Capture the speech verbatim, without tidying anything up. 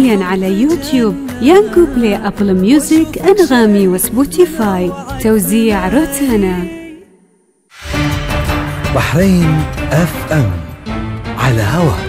حصريا على يوتيوب يانجو بلاي، أبل ميوزك، أنغامي وسبوتيفاي. توزيع روتانا. بحرين اف ام على هوا.